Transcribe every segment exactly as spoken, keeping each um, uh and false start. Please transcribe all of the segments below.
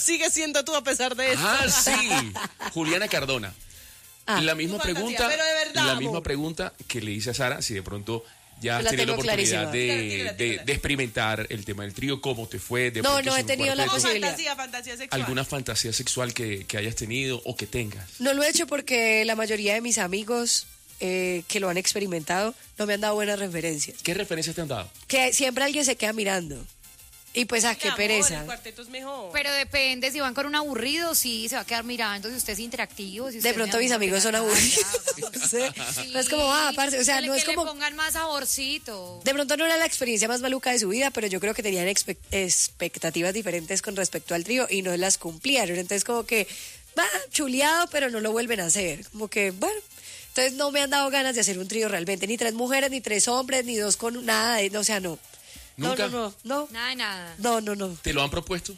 sigue siendo tú a pesar de eso. Ah, sí. Juliana Cardona. Ah, la misma fantasía, pregunta, pero de verdad, la amor. misma pregunta que le hice a Sara, si de pronto ya Yo has la tenido la tengo oportunidad clarísima. de, Tírala, tírala, de- tírala. de experimentar el tema del trío, cómo te fue, de No, pronto no he sin un tenido la cuarteto, Como posibilidad. fantasía, fantasía sexual. alguna fantasía sexual que, que hayas tenido o que tengas. No lo he hecho porque la mayoría de mis amigos eh, que lo han experimentado no me han dado buenas referencias. ¿Qué referencias te han dado? Que siempre alguien se queda mirando. Y pues, ah, Mi qué amor, pereza. el cuarteto es mejor. Pero depende, si van con un aburrido, sí, se va a quedar mirando, si usted es interactivo. Si usted De es pronto mi mis amor, amigos son venga, aburridos. ya, No sé. Sí. No es como, ah, parce, o sea, Dale no que es como... le pongan más saborcito. De pronto no era la experiencia más maluca de su vida, pero yo creo que tenían expe- expectativas diferentes con respecto al trío y no las cumplieron. Entonces como que, va, chuleado, pero no lo vuelven a hacer. Como que, bueno. Entonces no me han dado ganas de hacer un trío realmente. Ni tres mujeres, ni tres hombres, ni dos con nada. De, o sea, no. No, ¿Nunca? no, no, no. Nada de nada. No, no, no. ¿Te lo han propuesto?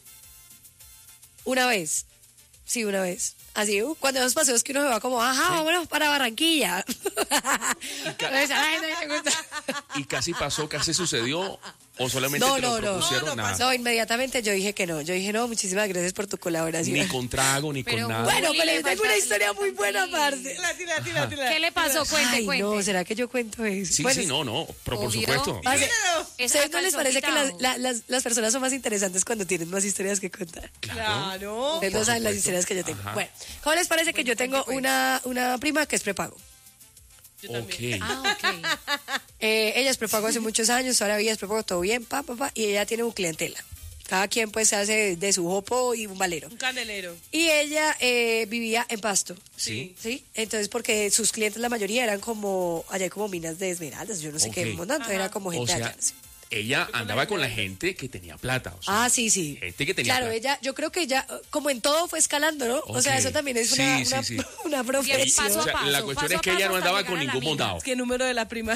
Una vez. Sí, una vez. Así, uh, cuando esos paseos que uno se va como, ajá, vámonos para Barranquilla. Entonces, a la gente le gusta. ¿Y casi pasó, casi sucedió? ¿O solamente No, te lo no, no. propusieron? No, no Nada. No, inmediatamente yo dije que no. Yo dije, no, muchísimas gracias por tu colaboración. Ni con trago, ni Pero con nada. Bueno, Juli, pero le yo tengo falta- una le historia falta muy un buena, trío. parce. Tírala, tírala, tírala, tírala. ¿Qué le pasó? Cuente, Ay, cuente. no, ¿será que yo cuento eso? Sí, Bueno, sí, no, no, pero por Obvio. supuesto. parce, Tíralo. ¿a Es ustedes a no les parece que calzón las, la- las, las personas son más interesantes cuando tienen más historias que contar? Claro. Ustedes no saben las supuesto. historias que yo tengo. Ajá. Bueno, ¿cómo les parece que yo tengo una, una prima que es prepago? Yo también. Ok. Ah, ok. Eh, ella es prepago hace muchos años, ahora ella es prepago, todo bien, pa, pa, pa, y ella tiene un clientela. Cada quien pues se hace de su jopo y un valero. Un candelero. Y ella eh, vivía en Pasto. Sí. ¿Sí? Entonces, porque sus clientes, la mayoría eran como, allá hay como minas de esmeraldas, yo no sé Ok. qué montanto, era como O gente sea, allá. sí. ella andaba con la gente que tenía plata. O sea, Ah, sí, sí. gente que tenía Claro, plata. ella, yo creo que ella, como en todo, fue escalando, ¿no? O sea, Ok. eso también es Sí, una, sí, una, sí. una profesión. paso a O sea, la paso, cuestión paso es a que ella paso no hasta andaba llegar con a la ningún mina. montado. ¿Qué número de la prima?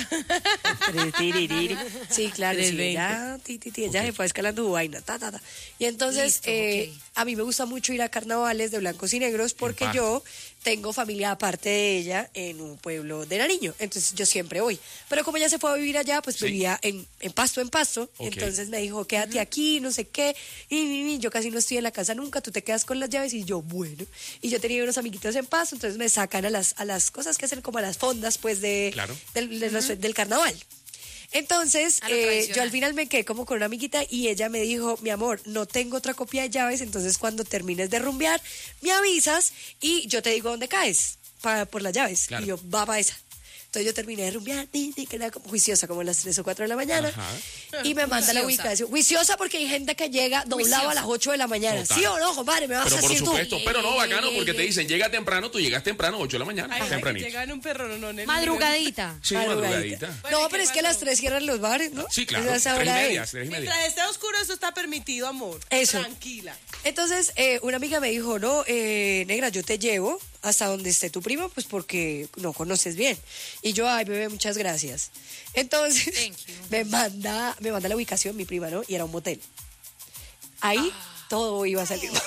Sí, claro, sí, trescientos veinte. ella, ti, ti, ti, ella Ok. se fue escalando su vaina, ta, ta, ta. Y entonces, Listo, eh, ok. a mí me gusta mucho ir a carnavales de blancos y negros porque Pasto. yo tengo familia aparte de ella en un pueblo de Nariño, entonces yo siempre voy. Pero como ella se fue a vivir allá, pues Sí. vivía en, en Pasto, en Pasto, Ok. entonces me dijo, quédate aquí, no sé qué, y, y- y yo casi no estoy en la casa nunca, tú te quedas con las llaves, y yo, bueno. Y yo tenía unos amiguitos en Pasto, entonces me sacan a las, a las cosas que hacen como a las fondas, pues, de, Claro. del, de los- del carnaval. Entonces, A lo eh, tradicional. yo al final me quedé como con una amiguita y ella me dijo, mi amor, no tengo otra copia de llaves, entonces cuando termines de rumbear, me avisas y yo te digo dónde caes para, por las llaves. Claro. Y yo, va para esa. Entonces yo terminé de rumbear, ni, ni, que era como juiciosa, como a las tres o cuatro de la mañana. Ajá. Y me manda la Juiciosa. ubicación. Juiciosa porque hay gente que llega doblado Juiciosa. a las ocho de la mañana. Total. ¿Sí o no, compadre? Me vas Pero a por decir supuesto, tú. pero no, bacano, Ey, porque ey, te ey. dicen, llega temprano, tú llegas temprano, ocho de la mañana, Ay, ay, que tempranito. llega en un perro, no, no, en el- Madrugadita. Sí, Madrugadita. madrugadita. Bueno, No, ¿qué pero es que a pasó? las tres cierran los bares, ¿no? Sí, claro, Esa es tres y hora media, es. tres y media. Mientras esté oscuro, eso está permitido, amor. Eso. Tranquila. Entonces, eh, una amiga me dijo, no, eh, negra, yo te llevo hasta donde esté tu primo, pues porque no conoces bien. Y yo, ay, bebé, muchas gracias. Entonces, Thank you. me manda, me manda la ubicación, mi prima, ¿no? Y era un motel. Ahí todo iba a salir mal.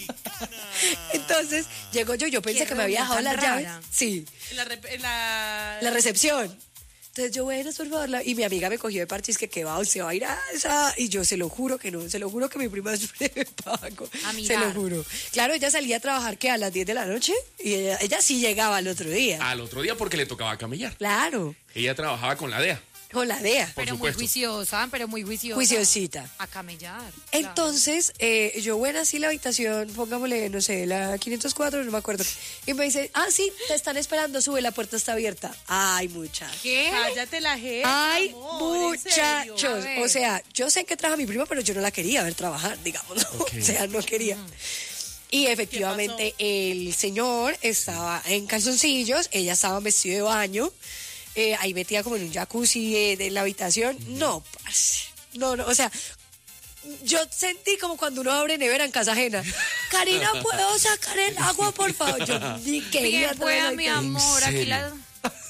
Entonces, llego yo, yo pensé Qué que me había dejado reunión las tan llaves. rara. Sí, En la, rep- en la... la recepción. Entonces yo, buenas, por favor. la- Y mi amiga me cogió de parchis que que va, se va a ir a esa. Y yo se lo juro que no, se lo juro que mi prima es prepago. A Se mirar. lo juro. Claro, ella salía a trabajar que a las diez de la noche y ella, ella sí llegaba al otro día. Al otro día porque le tocaba camellar. Claro, Ella trabajaba con la D E A. con la D E A. Por Pero muy supuesto. juiciosa, pero muy juiciosa. Juiciosita. A camellar. Entonces, eh, yo, bueno, así la habitación, pongámosle, no sé, la quinientos cuatro, no me acuerdo. Y me dice, ah, sí, te están esperando, sube, la puerta está abierta. Ay, muchachos. Claro. ¿Qué? Cállate la jeta, Ay, amor, en serio. muchachos. A ver. O sea, yo sé que trabaja mi prima, pero yo no la quería ver trabajar, digamos. ¿no? Ok. O sea, no quería. Y efectivamente, el señor estaba en calzoncillos, ella estaba vestida de baño, eh, ahí metida como en un jacuzzi eh, de la habitación. No, parce, no, no, o sea, yo sentí como cuando uno abre nevera en casa ajena. Karina, ¿puedo sacar el agua, por favor? Yo ni quería Bien pueda, traer mi la- amor. Aquí serio? la...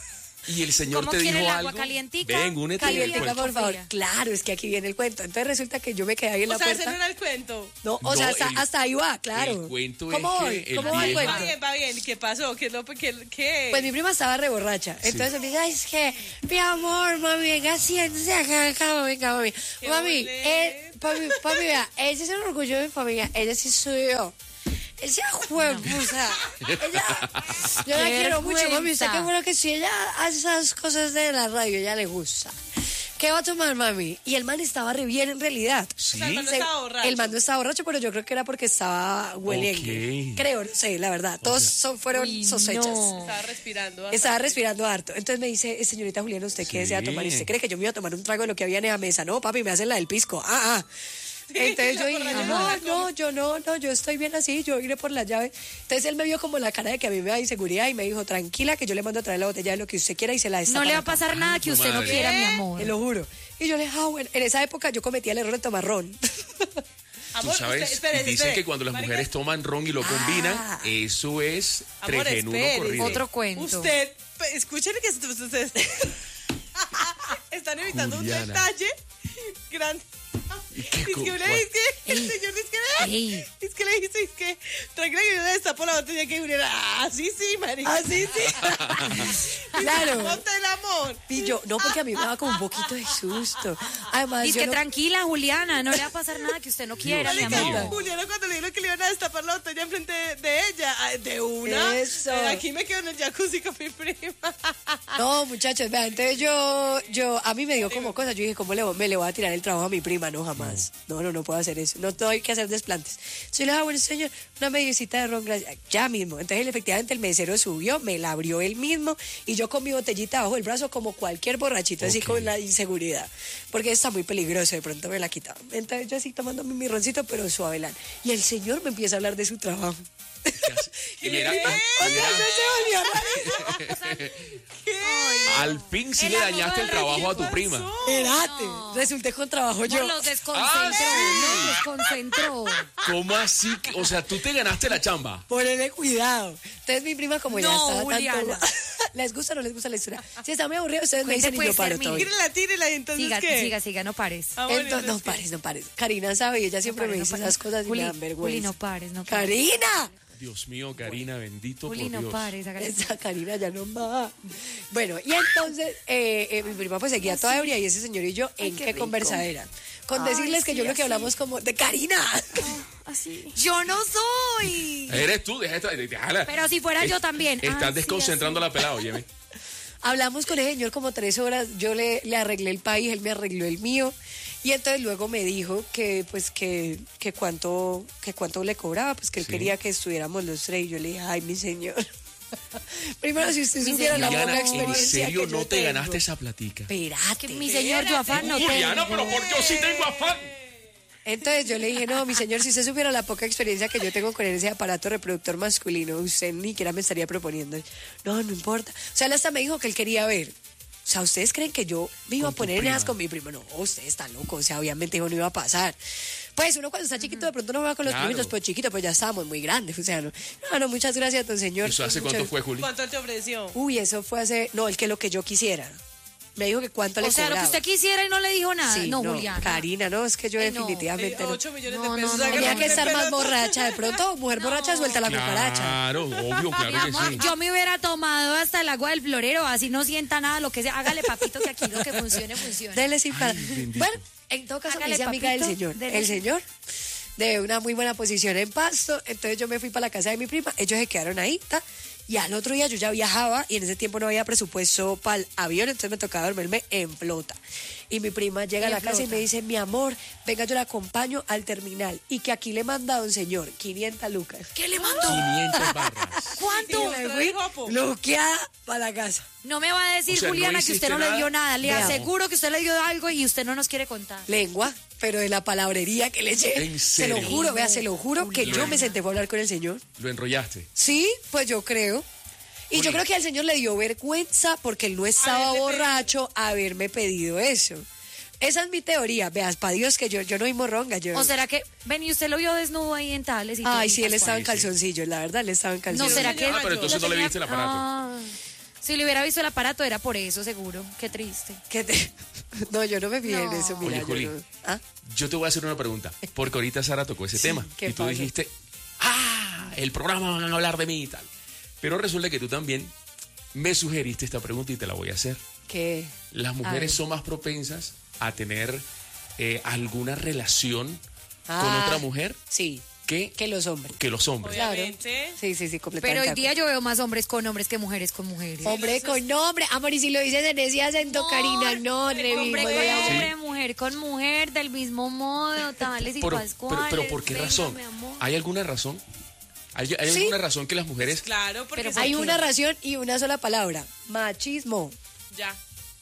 Y el señor ¿Cómo te quiere dijo el agua algo. calientica? Ven, únete al Calientica, cuento. por favor. Fría. Claro, es que aquí viene el cuento. Entonces resulta que yo me quedé ahí en O la sea, ese puerta. no era el cuento. No, o No, sea, hasta, el- hasta ahí va, claro. el cuento es ¿Cómo que voy? el ¿Cómo va el viejo- Va cuento? bien, va bien. ¿Y qué pasó? ¿Qué, no, qué, qué? Pues mi prima estaba re borracha. Entonces me dice, ay, es que, mi amor, mami, venga, siéntese acá, acá, venga, mami. Qué Mami, boleta. eh, papi, papi, vea, ese es el orgullo de mi familia, ella sí soy yo. Ella juepusa. Ella, yo la Qué quiero mucho, mami. Usted vergüenza. qué bueno que si ella hace esas cosas de la radio, ella le gusta. ¿Qué va a tomar, mami? Y el man estaba re bien en realidad. Sí. O sea, el man no Se- estaba borracho. El man no estaba borracho, pero yo creo que era porque estaba hueliendo. Ok. Creo, no sé, la verdad. Todos son, fueron Uy, sospechas. no. Estaba respirando. bastante. Estaba respirando harto. Entonces me dice, "Eh, señorita Juliana, ¿usted qué Sí. desea tomar? ¿Y usted cree que yo me iba a tomar un trago de lo que había en la mesa? No, papi, me hacen la del pisco. Ah, ah. Entonces yo la dije, borracha no, no la no, yo no, no, yo estoy bien así, yo iré por la llave. Entonces él me vio como la cara de que a mí me da inseguridad y me dijo, tranquila, que yo le mando a traer la botella de lo que usted quiera y se la destapa. No le va a acá". pasar nada que tu usted no madre. quiera, mi amor. Te lo juro. Y yo le dije, ah, bueno, en esa época yo cometía el error de tomar ron. Tú Amor, sabes, usted- espere, dicen espere. que cuando las Marica, mujeres toman ron y lo combinan, Ah. eso es Amor, tres en uno espere. corrido. Otro cuento. Usted, pe- escuchen que est- ustedes están evitando Juliana. un detalle grande. ¿Y qué Es que co- una cuál? vez que el Ey. señor dice que, Ey. es que le dice, es que tranquila que yo le destapo la botella que Juliana, ah, sí, sí, marica. Ah, sí, sí. Claro. Ponte el amor. Y yo, no, porque a mí me daba como un poquito de susto. Además, Dice yo que no- tranquila, Juliana, no le va a pasar nada que usted no quiera, mi Marica, amor. Juliana cuando le dijeron que le iban a destapar la botella enfrente de, de ella, ah, de una. Eso. eh, Aquí me quedo en el jacuzzi con mi prima. No, muchachos, vean, entonces yo, yo, a mí me dio como cosas, yo dije, ¿cómo le, voy- me le voy a tirar el trabajo a mi prima? No, jamás. No, no, no puedo hacer eso. No tengo que hacer desplantes. Entonces yo le dije, ah, bueno, señor, una medicita de ron, gracias. Ya mismo. Entonces, él, efectivamente, el mesero subió, me la abrió él mismo y yo con mi botellita bajo el brazo como cualquier borrachito, así Ok. con la inseguridad. Porque está muy peligroso, de pronto me la quitaba. Entonces yo así tomándome mi roncito, pero suavelán. Y el señor me empieza a hablar de su trabajo. ¿Qué hace? Y mira, ¿Qué? y mira, ¿Qué? al fin sí El le dañaste el abogado, trabajo a tu ¿qué prima. pasó? Espérate, resulté con trabajo yo. No, los desconcentró, Ah, sí. los desconcentró. ¿Cómo así? que- O sea, tú te ganaste la chamba. Ponele cuidado. Entonces mi prima como ya No, estaba Juliana. tanto... ¿Les gusta o no les gusta la historia? Si está muy aburrido, ustedes me Cuente, dicen y yo pues, paro termine. todo. bien. Tírela, tírela y entonces Siga, ¿qué? siga, siga, no pares. Ah, bueno, Entonces, no entonces, ¿qué? pares, no pares. Karina sabe y ella siempre pares, me no dice pares. esas cosas y Juli, me dan vergüenza. Juli, no pares, no pares. ¡Karina! Dios mío, Karina, bendito Juli, por no Dios. pares, hágale. Esa Karina ya no va. Bueno, y entonces eh, eh, mi prima pues seguía toda ebria y ese señor y yo, ¿en qué qué, rico. conversadera? Con Ay, decirles que sí, yo creo que así. hablamos como de Karina. Así. Yo no soy. Eres tú, deja esta- déjala. Pero si fuera yo también. Estás Ah, sí, desconcentrando a la pelada, óyeme. Hablamos con el señor como tres horas, yo le, le arreglé el país, él me arregló el mío, y entonces luego me dijo que pues que, que cuánto, que cuánto le cobraba, pues que él Sí. quería que estuviéramos los tres, y yo le dije, ay mi señor. Primero si usted Mi supiera la señor. poca Juliana, ¿en experiencia serio que yo no te tengo. ganaste esa platica? Espérate. Que mi señor, yo afán no Juliana, tengo. pero por yo sí tengo afán. Entonces yo le dije, no, mi señor, si usted supiera la poca experiencia que yo tengo con ese aparato reproductor masculino, usted ni siquiera me estaría proponiendo. No, no importa. O sea, él hasta me dijo que él quería ver. O sea, ¿ustedes creen que yo me iba Con a tu poner en esas prima. con mi primo? No, usted está loco. O sea, obviamente eso no iba a pasar. Pues uno cuando está chiquito de pronto no va con los Claro. primitos, pues chiquito, pues ya estábamos muy grandes. O sea, no, no, no, muchas gracias, don señor. ¿Eso hace Muchas- cuánto fue, Juli? ¿Cuánto te ofreció? Uy, eso fue hace, no, el que lo que yo quisiera. Me dijo que cuánto le O sea, lo que cobraba. usted quisiera y no le dijo nada. Sí, no, Juliana. Karina, no, es que yo Ay, no. definitivamente no. ocho millones No, de pesos. no, no, Tenía hágale que un estar más pelotazo. borracha. De pronto, mujer borracha suelta la cucaracha. Claro, obvio, Mi claro que amor, sí. yo me hubiera tomado hasta el agua del florero, así no sienta nada, lo que sea. Hágale, papito, que aquí lo que funcione, funcione. Dele sin parar. bendito. Bueno, en todo caso, me Hágale, hice amiga del papito, señor. dele El sin- señor, de una muy buena posición en Pasto. Entonces yo me fui para la casa de mi prima. Ellos se quedaron ahí. Ta, y al otro día yo ya viajaba y en ese tiempo no había presupuesto para el avión, entonces me tocaba dormirme en flota. Y mi prima llega a En la casa y flota. me dice, mi amor, venga, yo la acompaño al terminal. Y que aquí le manda a un señor quinientas lucas. ¿Qué le mandó? quinientas barras. ¿Cuánto? Y le trae guapo. Luqueada para la casa. No me va a decir, O sea, no Juliana, que hiciste usted no le nada. dio nada. Le Veamos. aseguro que usted le dio algo y usted no nos quiere contar. Lengua, pero de la palabrería que le eché. ¿En Se lo serio? juro, vea, se lo juro que yo Juliana. me senté a hablar con el señor. Lo enrollaste. Sí, pues yo creo. Y yo Juli. creo que al señor le dio vergüenza porque él no estaba Haberle borracho haberme pedido eso. Esa es mi teoría. Veas, para Dios que yo, yo no soy morronga. Yo... ¿O será que, ven, y usted lo vio desnudo ahí en Tales y todo, Ay, y sí, él Pascual? estaba en Sí, sí. calzoncillos, la verdad, él estaba en No, calzoncillos. ¿será que...? Ah, pero entonces lo no le tenía- viste el aparato. Ah. Si le hubiera visto el aparato era por eso, seguro. Qué triste. ¿Qué te... No, yo no me fijé en No. eso, mira. Oye, Juli, yo no- ¿Ah? Yo te voy a hacer una pregunta, porque ahorita Sara tocó ese tema ¿qué y tú pasa? dijiste, ah, el programa van a hablar de mí y tal. Pero resulta que tú también me sugeriste esta pregunta y te la voy a hacer. ¿Qué? Las A mujeres ver. son más propensas a tener eh, alguna relación con Ah, otra mujer Sí, que, que los hombres. que los hombres. Claro. Obviamente. Sí, sí, sí, completamente. Pero hoy de día yo veo más hombres con hombres que mujeres con mujeres. acuerdo. Hombre con nombre. Amor, y si lo dices en ese acento, Karina, no, re Hombre mismo, con de amor. hombre, mujer con mujer, del mismo modo, tales y Pero, pascuales. pero, pero ¿por qué Venga, razón? mi amor. ¿Hay alguna razón? ¿Hay, hay Sí. alguna razón que las mujeres... Claro, porque Pero se- Hay ¿por una qué? razón y una sola palabra. Machismo. ya.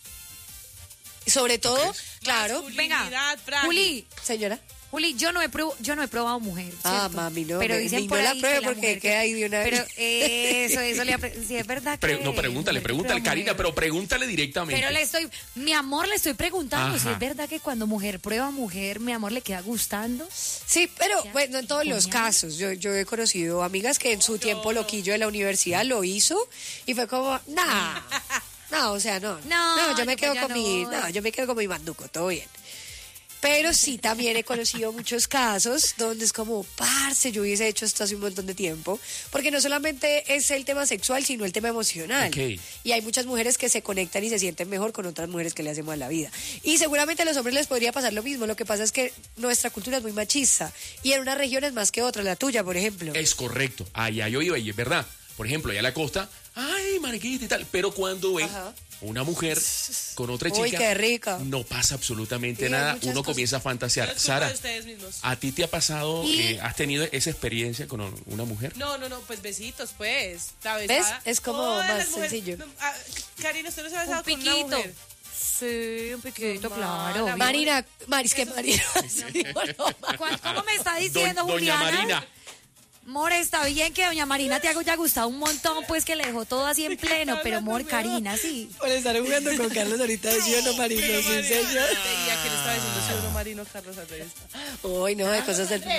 Sobre todo, claro. Venga, Masculinidad frágil. Juli, Señora. Juli, yo no he probado, yo no he probado mujer. Ah, ¿cierto? mami, no, Pero me- dicen ni por no la ahí pruebe que la porque mujer queda que- ahí de una vez. Pero eso, eso le apre- si es verdad que Pre- no, pregúntale, mujer que pregúntale, prueba Karina, mujer. pero pregúntale directamente. Pero le estoy, mi amor, le estoy preguntando si Ajá. es verdad que cuando mujer prueba mujer, mi amor le queda gustando. Sí, pero Ya. bueno, en todos los Genial. casos. Yo, yo he conocido amigas que en su tiempo loquillo de la universidad lo hizo y fue como, nah, no, o sea, no. No, yo me yo quedo pues ya con mi, no. no, yo me quedo con mi manduco, todo bien. Pero sí también he conocido muchos casos donde es como, parce, yo hubiese hecho esto hace un montón de tiempo. Porque no solamente es el tema sexual, sino el tema emocional. Ok. Y hay muchas mujeres que se conectan y se sienten mejor con otras mujeres que le hacen mal la vida. Y seguramente a los hombres les podría pasar lo mismo. Lo que pasa es que nuestra cultura es muy machista. Y en unas regiones más que otras, la tuya, por ejemplo. Es correcto. Allá yo iba y es verdad. Por ejemplo, allá en la costa, ay, mariquita y tal. Pero cuando ven Ajá. una mujer con otra chica, Uy, qué rica. no pasa absolutamente Sí, hay nada. muchas Uno cosas. comienza a No fantasear. es culpa Sara, de ustedes mismos. ¿a ti te ha pasado, Y- eh, has tenido esa experiencia con una mujer? No, no, no, pues besitos, pues. La ¿Ves? besada. Es como Todas más las mujeres- sencillo. No, ah, Karina, ¿usted no se ha besado Un con una piquito. mujer? Sí, un piquito, Mala, claro. mi- Marina, Maris, que Marina. Sí, no, no, ¿Cuál- ¿Cómo me está Do- diciendo Doña Juliana? Marina. Mor, está bien que doña Marina te haya gustado un montón, pues que le dejó todo así en pleno, pero Mor, Karina, sí. Por estar jugando con Carlos ahorita, ¿sí o no, Marina? Sí, señor. Veía que le estaba diciendo si uno marino Carlos Andrés. Uy, no, de cosas del...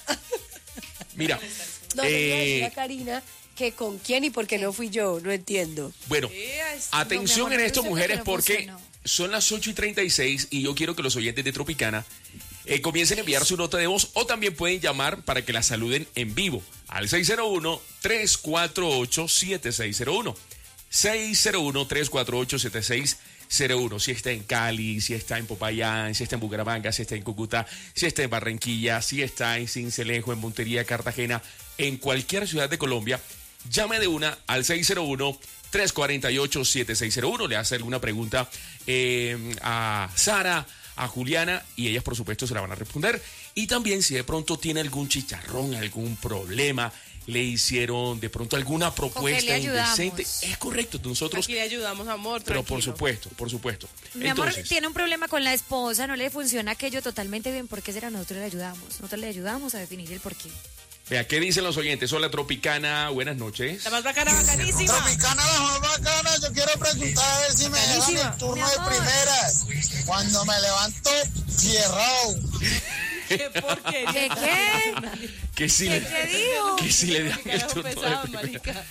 Mira, No, le iba a decir eh, a Karina que con quién y por qué no fui yo, no entiendo. bueno, Ea, es- atención no, mi amor, en no esto, sé por qué mujeres, no porque funcionó. son las ocho y treinta y seis y yo quiero que los oyentes de Tropicana eh, comiencen a enviar su nota de voz o también pueden llamar para que la saluden en vivo al seis cero uno, tres cuatro ocho, siete seis cero uno. seis cero uno, tres cuatro ocho, siete seis cero uno. Si está en Cali, si está en Popayán, si está en Bucaramanga, si está en Cúcuta, si está en Barranquilla, si está en Cincelejo, en Montería, Cartagena, en cualquier ciudad de Colombia, llame de una al seis cero uno, tres cuatro ocho, siete seis cero uno. Le hace alguna pregunta eh, a Sara, a Juliana, y ellas por supuesto se la van a responder. Y también si de pronto tiene algún chicharrón, algún problema, le hicieron de pronto alguna propuesta le ayudamos. indecente. Es correcto, nosotros, Aquí le ayudamos, amor. pero por tranquilo. supuesto, por supuesto. Mi amor Entonces, tiene un problema con la esposa, no le funciona aquello totalmente bien, ¿por qué será? Nosotros le ayudamos, nosotros le ayudamos a definir el porqué. vea, ¿qué dicen los oyentes? Hola Tropicana, buenas noches. La más bacana, bacanísima. Tropicana, la más bacana, yo quiero preguntar a ver si me dejan Buenísima. el turno Mi de amor. primeras. Cuando me levanto, cerrado. Qué porquería. ¿Qué qué? Que sí le, ¿Qué dijo? que sí le dan Qué el carajo turno de pesado, primera. marica.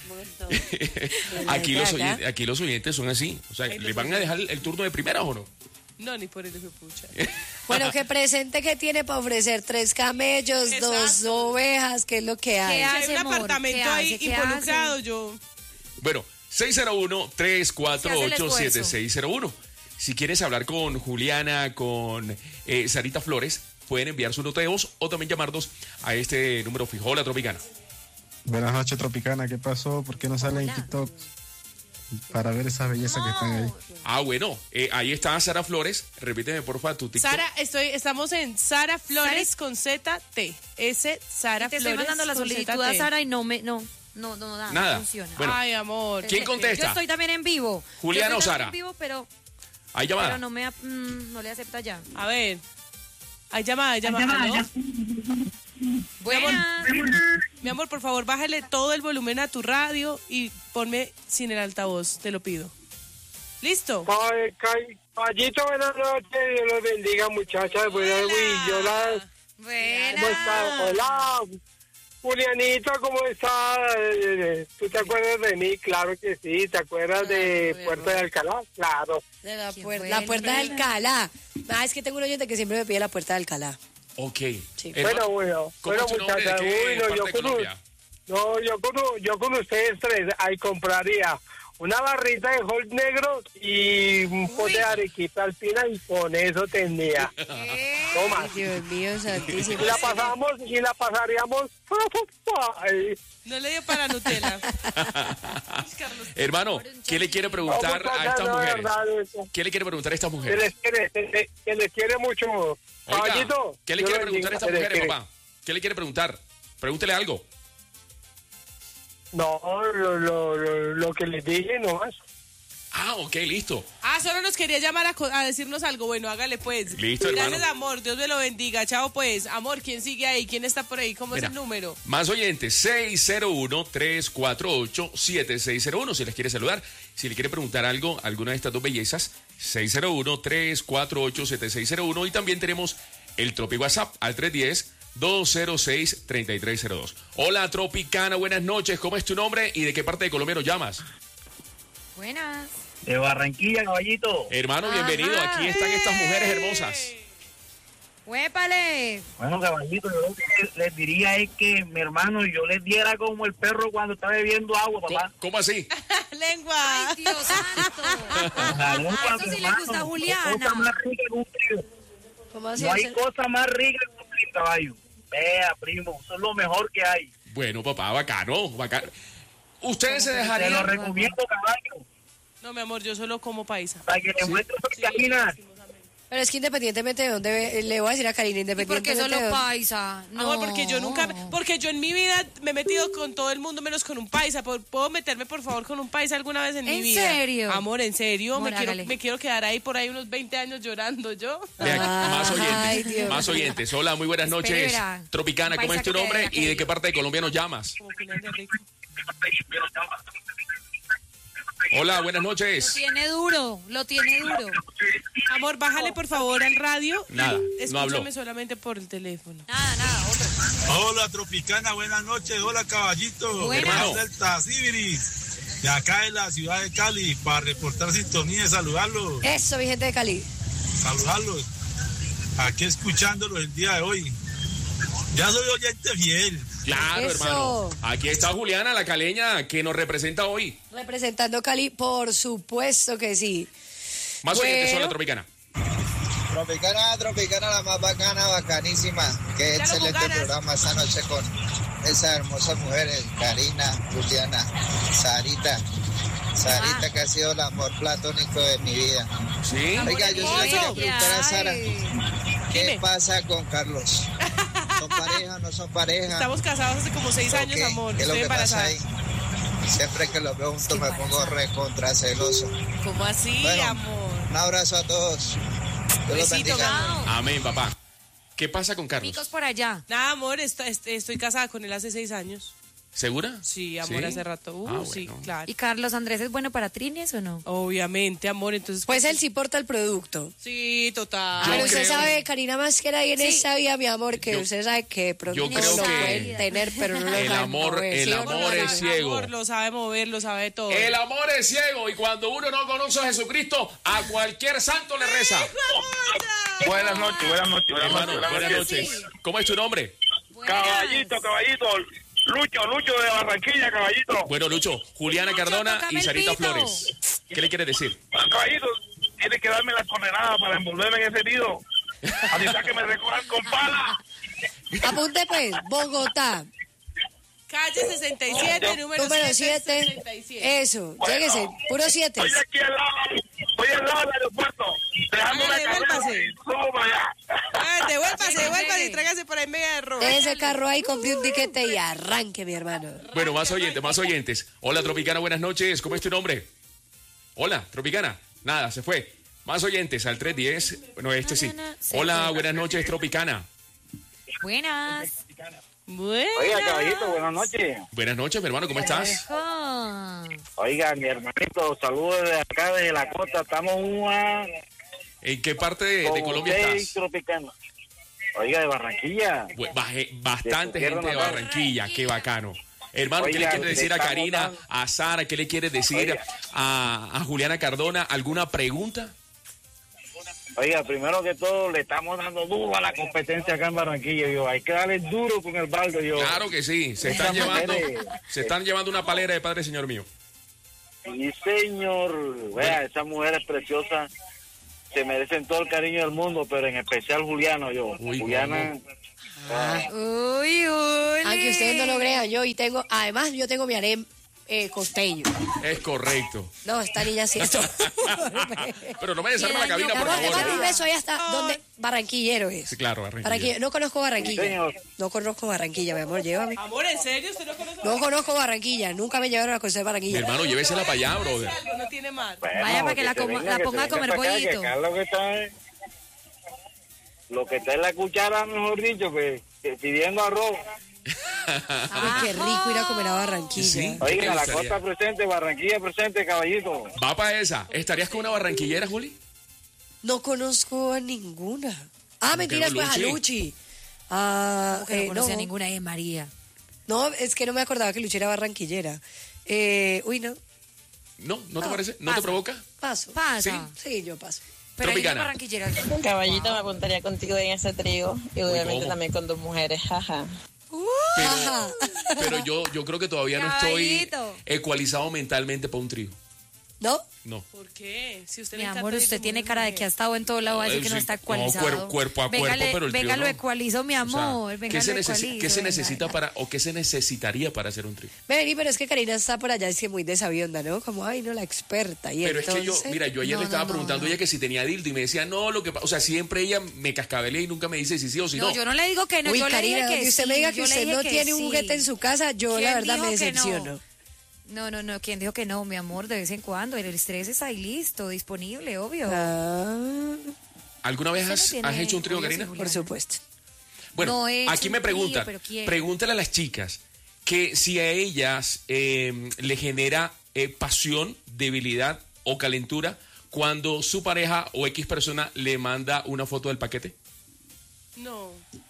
aquí, los Acá. oyentes, aquí los oyentes son así. O sea, Ay, ¿le los van a dejar el turno de primera o no? No, ni por el hijo de pucha. Bueno, que presente que tiene para ofrecer tres camellos, dos Exacto. ovejas, ¿qué es lo que hay? ¿Qué Si hay hace, un amor? apartamento ¿Qué ahí hace? ¿Qué involucrado, hace? yo. Bueno, seis cero uno, tres cuatro Se hace el ocho, siete esfuerzo. seis cero uno. Si quieres hablar con Juliana, con eh, Sarita Flores, pueden enviar su nota de voz o también llamarnos a este número fijo. Hola Tropicana. Buenas noches, Tropicana. ¿Qué pasó? ¿Por qué no sale en Hola. TikTok? Para ver esas bellezas que están ahí. Ah, bueno, eh, ahí está Sara Flores. Repíteme, porfa, tu TikTok. Sara, estoy, estamos en Sara Flores con Z T. S Sara Te Flores. estoy mandando la con solicitud Z a T. Sara y no me, no, no, no, nada, Nada. no funciona. Bueno. Ay, amor. ¿Quién Yo contesta? estoy también en vivo. Juliana Yo o estoy Sara. también en vivo, pero, Hay llamada. pero no me, ap- mm, no le acepta ya. A ver. Hay llamada, hay llamada. ¿no? Buenas. Mi amor, por favor, bájale todo el volumen a tu radio y ponme sin el altavoz, te lo pido. ¿Listo? Ay, Cay- Caballito, buenas noches, Dios los bendiga, muchachas. Buenas, Hola. uy, yo la- ¿Cómo Buenas. está? Hola. Julianito, ¿cómo está? Eh, ¿Tú te acuerdas de mí? Claro que sí. ¿Te acuerdas de Puerta de Alcalá? Claro. De la, Qué puer- bueno. la puerta de Alcalá. Ah, es que tengo un oyente que siempre me pide la puerta de Alcalá. Ok. Sí. Hermano, Bueno, bueno. ¿cómo Bueno, es tu nombre? ¿De muchachas. qué Uy, no, parte yo de con, Colombia? no, yo con, yo con ustedes tres ahí compraría una barrita de Holt negro y un pote de arequipa alpina y con eso tendría. Toma. Ay, Dios mío, santísimo. Y la pasamos y la pasaríamos. Ay. No le dio para Nutella. Hermano, ¿qué le quiere preguntar No, a estas no, mujeres? verdad, eso. ¿Qué le quiere preguntar a estas Que mujeres? les quiere, que les- que les quiere mucho. Oiga, Caballito. ¿qué le Dios quiere lo preguntar a bendiga, estas les mujeres, quiere. papá? ¿Qué le quiere preguntar? Pregúntele algo. No, lo, lo, lo, lo que les dije nomás. Ah, ok, listo. Ah, solo nos quería llamar a, co- a decirnos algo. Bueno, hágale pues. Listo, Gracias, hermano. amor. Dios me lo bendiga. Chao, pues. Amor, ¿quién sigue ahí? ¿Quién está por ahí? ¿Cómo Mira, es el número? Más oyentes, seis cero uno, tres cuatro ocho, siete seis cero uno. Si les quiere saludar, si le quiere preguntar algo a alguna de estas dos bellezas, seis cero uno, tres cuatro ocho, siete seis cero uno. Y también tenemos el Tropi WhatsApp al tres uno cero, dos cero seis, tres tres cero dos. Hola, Tropicana, buenas noches. ¿Cómo es tu nombre y de qué parte de Colombia nos llamas? Buenas. De Barranquilla, caballito. Hermano, bienvenido. Ajá. Aquí están estas mujeres hermosas. ¡Huépale! Bueno, caballito, yo lo que les diría es que, mi hermano, yo les diera como el perro cuando está bebiendo agua, ¿Cómo, papá. cómo así? Lengua. ¡Ay, Dios santo! La lengua, Ah, eso mi sí le hermano, gusta a no hay Juliana. cosa más rica que un trío. ¿Cómo así? No hay Hacer- cosa más rica que un trío, caballo. Vea, primo, eso es lo mejor que hay. Bueno, papá, bacano, bacano. ¿Ustedes se Te lo dejarían? recomiendo, caballo, No, mi amor, yo solo como paisa. para que le muestres Karina. Pero es que independientemente de dónde ve- le voy a decir a Karina, ¿Y por qué independientemente solo de dónde- paisa? No. Amor, porque yo nunca, porque yo en mi vida me he metido con todo el mundo menos con un paisa. Por- ¿Puedo meterme, por favor, con un paisa alguna vez en, mi ¿En vida? serio? Amor, en serio. Amor, me, quiero, hágale. me quiero quedar ahí por ahí unos veinte años llorando yo. Vean, más Ay, oyentes, Dios más mío. oyentes. Hola, muy buenas noches. Espera. Tropicana, Un ¿cómo es tu paisa que nombre quede y de aquí. qué parte de Colombia nos llamas? Como Julián de Rico. Hola, buenas Lo noches. tiene duro, lo tiene duro. Amor, bájale por favor al radio. Nada, no habló. Escúchame solamente por el teléfono. Nada, nada, otro. Hola Tropicana, buenas noches. Hola Caballito. Buenas. Hermano. Delta Sibiris, de acá de la ciudad de Cali, para reportar sintonía y saludarlos. Eso, mi gente de Cali. Saludarlos. Aquí escuchándolos el día de hoy. Ya soy oyente fiel. Claro, Eso. hermano. Aquí está Juliana, la caleña, que nos representa hoy. Representando Cali, por supuesto que sí. Más Bueno. oyentes, hola, Tropicana. Tropicana, Tropicana, la más bacana, bacanísima. Qué Ya lo excelente ganas. programa esta noche con esas hermosas mujeres, Karina, Juliana, Sarita. Sarita, Ah. que ha sido el amor platónico de mi vida. ¿Sí? Oiga, yo sí le quiero preguntar a Sara, ¿qué Dime. pasa con Carlos? ¿Son pareja o no son pareja? Estamos casados hace como seis ¿O años, qué? amor. ¿Qué es lo Estoy que pasa embarazada. ahí? Siempre que los veo juntos me pongo embarazada. recontra celoso. ¿Cómo así, Bueno, amor? Un abrazo a todos. Dios los Besito, bendiga. Gao. Amén, papá. ¿Qué pasa con Carlos? Picos por allá. Nada, amor, est- est- estoy casada con él hace seis años. ¿Segura? Sí, amor, hace rato. Uh, Ah, sí, bueno. claro. ¿Y Carlos Andrés es bueno para trines o no? Obviamente, amor, entonces... Pues él sí porta el producto. Sí, total. Yo Pero usted creo- sabe, Karina, más que nadie en Sí. esta vida, mi amor, que Yo- usted sabe que pronto yo no creo lo que pueden tener, pero no lo el saben amor- mover, el ¿sí o no? amor es Amor, ciego. lo sabe mover, lo sabe todo. El amor es ciego y cuando uno no conoce a Jesucristo, a cualquier santo le reza. Buenas noches, buenas noches, buenas Hermano, noches. buenas noches. ¿Cómo es tu nombre? Caballito, caballito. Lucho, Lucho de Barranquilla, caballito. Bueno, Lucho, Juliana Lucho, Cardona tócame y el Sarita pito. Flores. ¿Qué le quieres decir? Caballito, tiene que darme la condenada para envolverme en ese nido. Así está que me recojan con pala. Apunte pues, Bogotá, Calle sesenta y siete, número, número siete, siete. sesenta y siete. Eso, lléguese, puro siete. Estoy aquí al lado, estoy al lado del aeropuerto. Dejando Ah, una carrera devuélvase. y subo para allá. Ah, devuélvase, Llegue, devuélvase llegue. y tráigase por ahí media de rojo. De ese carro ahí, compré un tiquete y arranque, mi hermano. Bueno, más oyentes, más oyentes. Hola, Tropicana, buenas noches. ¿Cómo es tu nombre? Hola, Tropicana. Nada, se fue. Más oyentes al tres uno cero. Bueno, este sí. Hola, buenas noches, Tropicana. Buenas. Bueno. Oiga, caballito, buenas noches. Buenas noches, mi hermano, ¿cómo estás? Ah. Oiga, mi hermanito, saludos desde acá, desde la costa. Estamos una ¿En qué parte de, de Colombia seis estás? tropicanos. Oiga, de Barranquilla. Bu- baje- Bastante De su gente de tierra Barranquilla, qué bacano. Hermano, ¿qué le Oiga, quieres decir a estamos Karina, dando- a Sara? ¿Qué le quieres decir Oiga. a, a Juliana Cardona? ¿Alguna pregunta? Oiga, primero que todo, le estamos dando duro a la competencia acá en Barranquilla. Yo, hay que darle duro con el baldo. Yo. Claro que sí, se están Esas llevando, mujeres- se están llevando una palera de padre, señor mío. Sí, señor. Vea, esas mujeres preciosas se merecen todo el cariño del mundo, pero en especial Juliano, yo. Uy, Juliana. ah, Uy, uy. Aunque ustedes no lo crean, yo y tengo, además yo tengo mi harem eh, costeño. Es correcto. No, esta niña sí esto. Pero no me desarme la cabina, por Además, además, favor. vive, soy hasta donde Barranquillero es. Sí, claro, Barranquilla. Barranquilla. No conozco Barranquilla. Sí, señor. No conozco Barranquilla, mi amor, llévame. Amor, ¿en serio? ¿Usted no conoce? No conozco Barranquilla, nunca me llevaron a conocer Mi Barranquilla. hermano, llévesela para allá, brother. Algo no tiene más. bueno, Vaya para que la se coma- venga, la que ponga se a comer venga para acá, que pollito. acá lo que está es- Lo que está en la cuchara, mejor dicho, que, que pidiendo arroz. Ay, qué rico ir a comer a Barranquilla. Sí. Oiga, ¿Qué la gustaría? costa presente, Barranquilla presente, caballito. Va para esa. ¿Estarías con una barranquillera, Juli? No conozco a ninguna. Ah, mentiras, pues a Luchi? Luchi. Ah, Como que no eh, conocía no. ninguna de María. No, es que no me acordaba que Luchi era barranquillera. Eh, uy, no. No, ¿no te No, parece? ¿No pasa. te provoca? Paso. Pasa. Sí, yo paso. Pero hay una Tropicana. barranquillera. Caballito, me apuntaría contigo en ese trío y obviamente ¿cómo? también con dos mujeres, jaja. Pero, Ajá. pero yo, yo creo que todavía no estoy Caballito. ecualizado mentalmente para un trío. ¿No? No. ¿Por qué? Si usted Mi le encanta amor, ir usted con tiene mujeres, cara de que ha mujeres. estado en todo lado, así Eh, que no sí. está No, ecualizado. cuer- cuerpo a Venga, cuerpo, le- pero el venga, trío lo no. ecualizo, mi O sea, amor. venga, ¿qué se, lo necesi- ecualizo, qué se venga, necesita venga. para o qué se necesitaría para hacer un trío? Vení, pero es que Karina está por allá, es que muy desabionda, ¿no? Como, ay, no, la experta. Y Pero entonces... es que yo, mira, yo ayer No, le estaba no, no, preguntando a no. ella que si tenía dildo y me decía, no, lo que pasa, o sea, siempre ella me cascabelea y nunca me dice si sí o si no. No, yo no le digo que no, Uy, yo le Karina, dije que que usted sí, me diga que yo le usted dije no que tiene un sí. juguete en su casa, yo la ¿Quién verdad me dijo que no? decepciono. No, no, no, ¿quién dijo que no, mi amor? De vez en cuando, el estrés está ahí listo, disponible, obvio. Ah, ¿Alguna vez Usted no has, tiene has hecho un trío, obvio, Karina? sí, por Juliana. supuesto. Bueno, No he hecho aquí un me trío, preguntan, pero ¿quién? pregúntale a las chicas que si a ellas eh, le genera eh, pasión, debilidad o calentura cuando su pareja o X persona le manda una foto del paquete. No,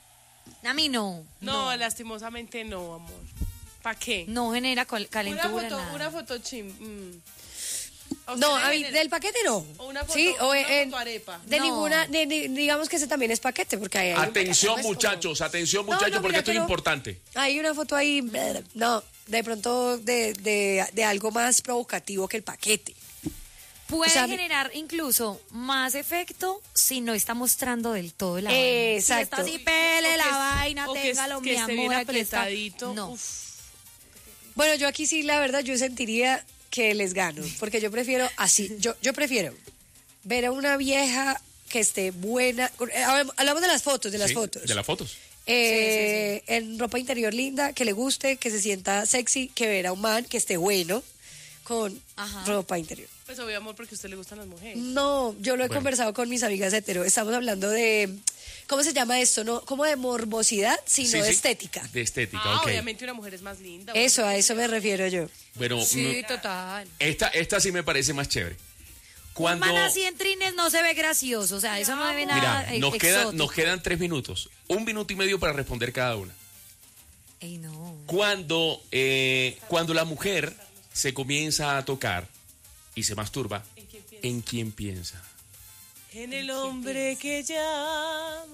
A mí no. no, lastimosamente no, amor. ¿Para qué? No genera col- Una calentura. foto, nada. una foto chim. mm. ¿A usted No, le a mí, genera- del paquete no. O una foto- sí, o una en, foto arepa. de No. ninguna, de- de- digamos que ese también es paquete, porque hay, hay un Atención paquete, pues, muchachos, atención No, muchachos, no, porque mira esto es que no. importante. como- hay una foto ahí, bleh, no, de pronto de, de, de algo más provocativo que el paquete. Puede O sea, generar incluso más efecto si no está mostrando del todo la vaina. Exacto. Si está así, pele O la que- vaina, o que- téngalo, que mi esté amor, bien aquí está. apretadito. No. Uf. Bueno, yo aquí sí, la verdad, yo sentiría que les gano, porque yo prefiero así, yo, yo prefiero ver a una vieja que esté buena, eh, hablamos de las fotos, de las Sí, fotos. De las fotos. Eh, en ropa interior linda, que le guste, que se sienta sexy, que ver a un man que esté bueno con Ajá. ropa interior. Pues obvio, amor, porque a usted le gustan las mujeres. No, yo lo he Bueno. conversado con mis amigas hetero. Estamos hablando de, ¿cómo se llama esto? No, como de morbosidad, sino Sí, de sí. estética. De estética, Ah, ok. obviamente una mujer es más linda. Eso, a eso me refiero yo. Bueno, Sí, mm, total. esta, esta sí me parece más chévere. Un Cuando, man así en trines no se ve gracioso, o sea, eso no debe nada mira, eh, nos quedan, exótico. nos quedan tres minutos, un minuto y medio para responder cada una. Ey, no. Cuando, eh, cuando la mujer se comienza a tocar y se masturba, ¿en quién piensa? En el hombre que llama.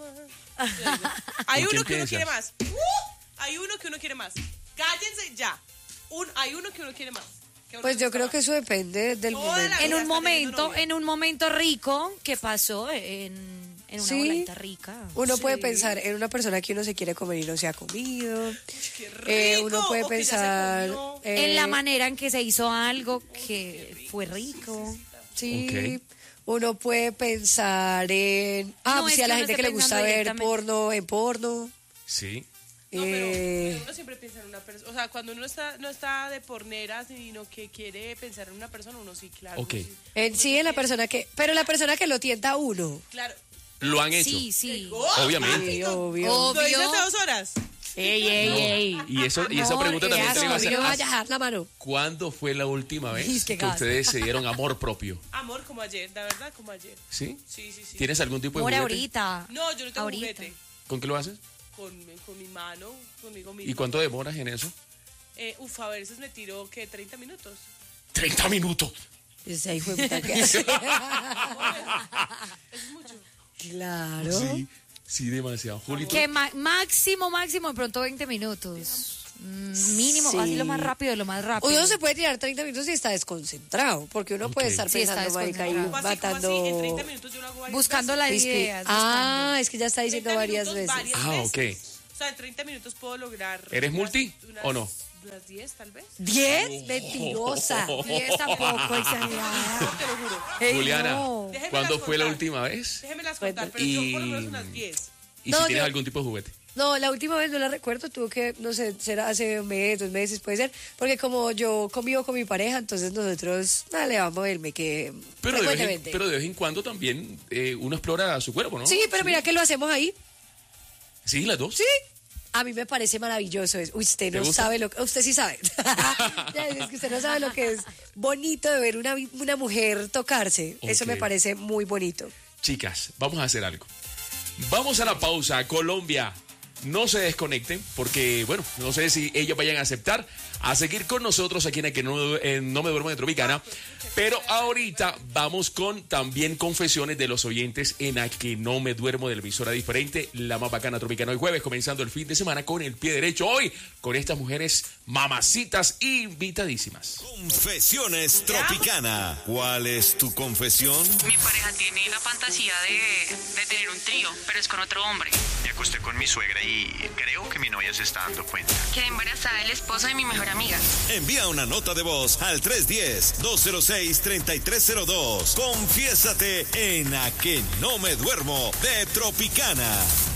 Hay ¿En quién uno que uno piensas? quiere más. ¡Uh! Hay uno que uno quiere más. Cállense ya. Un, hay uno que uno quiere más. Que uno Pues le yo gusta creo más. que eso depende del Toda la momento. vida En un está teniendo momento, novia. en un momento rico que pasó en, en una Sí. voladita rica. Uno puede Sí. pensar en una persona que uno se quiere comer y no se ha comido. ¡Qué Eh, rico! uno puede O que ya se pensar comió. eh, En la manera en que se hizo algo que fue rico. Sí. Ok. Uno puede pensar en. Ah, No, pues es sí, a que la uno gente está que le gusta pensando ver directamente. porno en porno. Sí. No, pero, eh, pero uno siempre piensa en una persona. O sea, cuando uno está, no está de pornera, sino que quiere pensar en una persona, uno sí, claro. Ok. uno sí. en sí, en la persona que. Pero la persona que lo tienta a uno. Claro. Lo han hecho. Sí, sí. Obviamente. Sí, obvio. ¿Lo dice Obvio. hace dos horas? Ey, ey, ey. Y, eso, y esa Amor, pregunta ¿qué también te la iba a haces? hacer. No me vayas a dejar la mano. ¿Cuándo fue la última vez Es que que gato. ustedes se dieron amor propio? Amor, como ayer, la verdad, como ayer. ¿Sí? Sí, sí, sí. ¿Tienes algún tipo de Por juguete? ahorita. No, yo no tengo Ahorita. juguete. ¿Con qué lo haces? Con, con mi mano, conmigo mismo. ¿Y cuánto demoras en eso? Eh, uf, a veces me tiro, ¿qué? ¿treinta minutos? ¡treinta minutos! Ese hijo de puta que hace. Eso es mucho. Claro. Sí, sí, demasiado. Julito. Que ma- máximo, máximo, de pronto veinte minutos. Mm, mínimo, Sí. así lo más rápido, lo más rápido. Uno se puede tirar treinta minutos y está desconcentrado, porque uno puede Ok. estar Sí, está pensando, marica, y desconcentrado. ¿Cómo así, cómo matando... así? En treinta minutos yo lo hago varias Buscando la veces. Es que- idea. ah, es que ya está diciendo treinta varias minutos, veces. varias Ah, ok. veces. O sea, en treinta minutos puedo lograr... ¿Eres unas- multi unas- o no? Unas diez, tal vez. ¿Diez? Mentirosa. Diez tampoco, exagerada. Te lo juro. Ey, Juliana, no. Déjemelas ¿cuándo fue la contar. última vez? Déjemelas contar, pero Y- yo por lo menos unas diez. ¿Y No, si tienes yo- algún tipo de juguete? No, la última vez no la recuerdo, tuvo que, no sé, será hace un mes, dos meses, puede ser, porque como yo convivo con mi pareja, entonces nosotros, nada, le vamos a verme que Pero de, vez en, frecuentemente. pero de vez en cuando también eh, uno explora su cuerpo, ¿no? Sí, pero mira que lo hacemos ahí. Sí, las dos. Sí. A mí me parece maravilloso eso. Uy, usted ¿Te no gusta? sabe lo que... Usted sí sabe. Ya, es que usted no sabe lo que es bonito de ver una, una mujer tocarse. Eso Ok. me parece muy bonito. Chicas, vamos a hacer algo. Vamos a la pausa. Colombia, no se desconecten porque, bueno, no sé si ellos vayan a aceptar a seguir con nosotros aquí en el que no, en No Me Duermo de Tropicana. Pero ahorita vamos con también confesiones de los oyentes en A Que No Me Duermo de la emisora diferente, la más bacana Tropicana. Hoy jueves, comenzando el fin de semana con el pie derecho. Hoy con estas mujeres mamacitas invitadísimas. Confesiones Tropicana. ¿Cuál es tu confesión? Mi pareja tiene la fantasía de, de tener un trío, pero es con otro hombre. Me acosté con mi suegra y creo que mi novia se está dando cuenta. Quedé embarazada del esposo de mi mejor amiga. Envía una nota de voz al tres uno cero, dos cero seis, tres tres cero dos. Confiésate en A Que No Me Duermo de Tropicana.